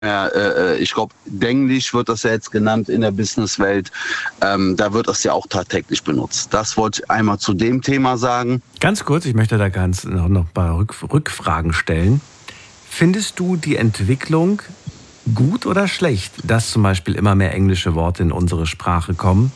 ich glaube, Denglisch wird das ja jetzt genannt in der Businesswelt. Da wird das ja auch tagtäglich benutzt. Das wollte ich einmal zu dem Thema sagen. Ganz kurz, ich möchte da noch ein paar Rückfragen stellen. Findest du die Entwicklung gut oder schlecht, dass zum Beispiel immer mehr englische Worte in unsere Sprache kommen?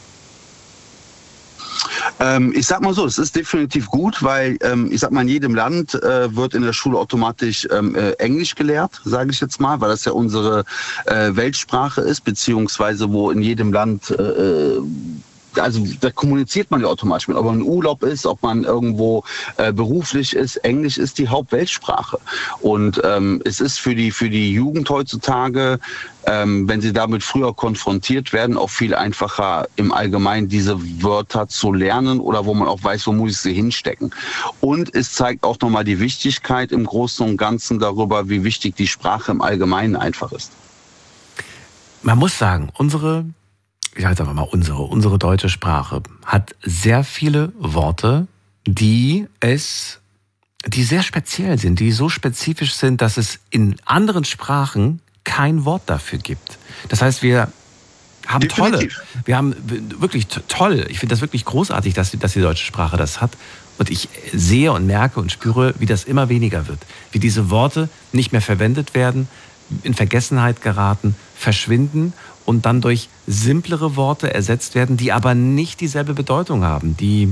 Ich sag mal so, es ist definitiv gut, weil ich sag mal, in jedem Land wird in der Schule automatisch Englisch gelehrt, sage ich jetzt mal, weil das ja unsere Weltsprache ist, beziehungsweise wo in jedem Land also da kommuniziert man ja automatisch mit, ob man im Urlaub ist, ob man irgendwo beruflich ist. Englisch ist die Hauptweltsprache. Und es ist für die Jugend heutzutage, wenn sie damit früher konfrontiert werden, auch viel einfacher im Allgemeinen diese Wörter zu lernen oder wo man auch weiß, wo muss ich sie hinstecken. Und es zeigt auch nochmal die Wichtigkeit im Großen und Ganzen darüber, wie wichtig die Sprache im Allgemeinen einfach ist. Man muss sagen, unsere deutsche Sprache hat sehr viele Worte, die sehr speziell sind, die so spezifisch sind, dass es in anderen Sprachen kein Wort dafür gibt. Das heißt, wir haben wirklich toll, ich finde das wirklich großartig, dass die deutsche Sprache das hat. Und ich sehe und merke und spüre, wie das immer weniger wird. Wie diese Worte nicht mehr verwendet werden, in Vergessenheit geraten, verschwinden und dann durch simplere Worte ersetzt werden, die aber nicht dieselbe Bedeutung haben, die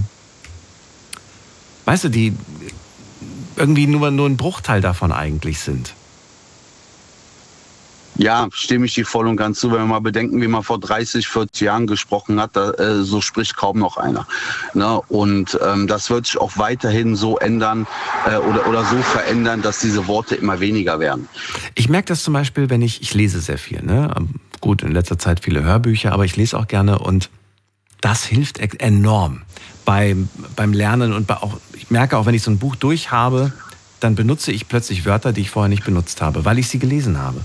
irgendwie nur ein Bruchteil davon eigentlich sind. Ja, stimme ich dir voll und ganz zu. Wenn wir mal bedenken, wie man vor 30, 40 Jahren gesprochen hat, so spricht kaum noch einer. Ne? Und das wird sich auch weiterhin so ändern oder so verändern, dass diese Worte immer weniger werden. Ich merke das zum Beispiel, wenn ich lese sehr viel. Ne? Gut, in letzter Zeit viele Hörbücher, aber ich lese auch gerne und das hilft enorm beim Lernen und ich merke auch, wenn ich so ein Buch durch habe, dann benutze ich plötzlich Wörter, die ich vorher nicht benutzt habe, weil ich sie gelesen habe.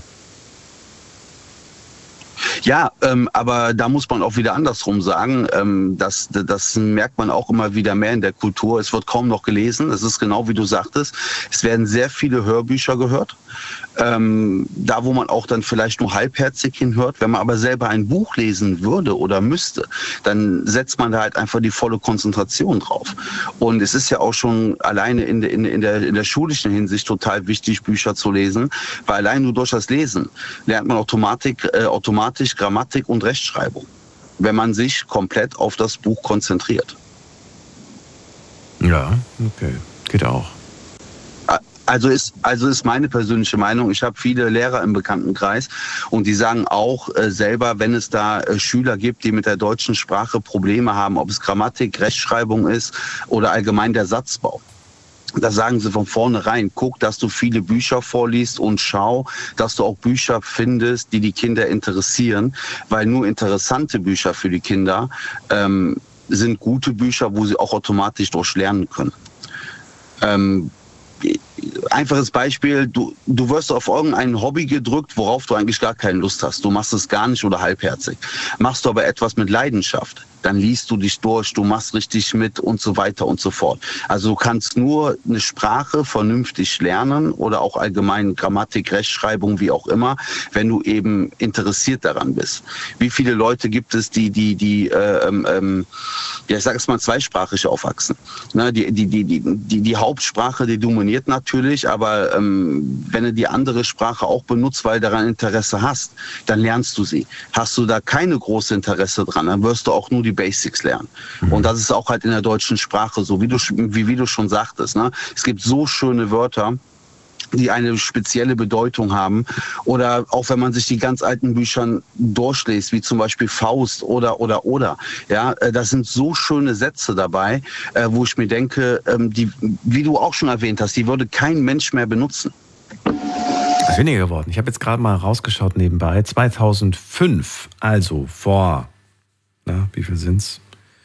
Ja, aber da muss man auch wieder andersrum sagen, das merkt man auch immer wieder mehr in der Kultur. Es wird kaum noch gelesen, es ist genau wie du sagtest. Es werden sehr viele Hörbücher gehört, da wo man auch dann vielleicht nur halbherzig hinhört. Wenn man aber selber ein Buch lesen würde oder müsste, dann setzt man da halt einfach die volle Konzentration drauf. Und es ist ja auch schon alleine in der schulischen Hinsicht total wichtig, Bücher zu lesen, weil allein nur durch das Lesen lernt man automatisch Grammatik und Rechtschreibung, wenn man sich komplett auf das Buch konzentriert. Ja, okay, geht auch. Also ist meine persönliche Meinung. Ich habe viele Lehrer im Bekanntenkreis und die sagen auch selber, wenn es da Schüler gibt, die mit der deutschen Sprache Probleme haben, ob es Grammatik, Rechtschreibung ist oder allgemein der Satzbau. Da sagen sie von vornherein, guck, dass du viele Bücher vorliest und schau, dass du auch Bücher findest, die Kinder interessieren, weil nur interessante Bücher für die Kinder sind gute Bücher, wo sie auch automatisch durchlernen können. Einfaches Beispiel, du wirst auf irgendein Hobby gedrückt, worauf du eigentlich gar keine Lust hast. Du machst es gar nicht oder halbherzig. Machst du aber etwas mit Leidenschaft, dann liest du dich durch, du machst richtig mit und so weiter und so fort. Also du kannst nur eine Sprache vernünftig lernen oder auch allgemein Grammatik, Rechtschreibung, wie auch immer, wenn du eben interessiert daran bist. Wie viele Leute gibt es, die ich sage es mal, zweisprachig aufwachsen? Ne, die Hauptsprache, die dominiert natürlich, aber wenn du die andere Sprache auch benutzt, weil du daran Interesse hast, dann lernst du sie. Hast du da keine große Interesse dran, dann wirst du auch nur die Basics lernen. Und das ist auch halt in der deutschen Sprache so, wie du schon sagtest. Ne? Es gibt so schöne Wörter, die eine spezielle Bedeutung haben. Oder auch wenn man sich die ganz alten Bücher durchliest, wie zum Beispiel Faust oder. Ja, das sind so schöne Sätze dabei, wo ich mir denke, die, wie du auch schon erwähnt hast, die würde kein Mensch mehr benutzen. Das ist weniger geworden. Ich habe jetzt gerade mal rausgeschaut nebenbei. 2005, also vor, wie viel sind's?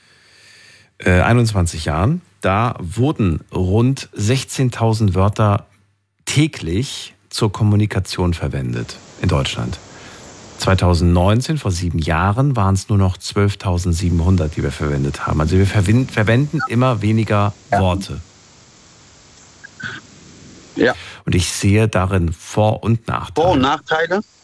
21 Jahren, da wurden rund 16.000 Wörter täglich zur Kommunikation verwendet in Deutschland. 2019, vor 7 Jahren, waren es nur noch 12.700, die wir verwendet haben. Also wir verwenden immer weniger Worte. Ja. Und ich sehe darin Vor- und Nachteile. Vor- und Nachteile?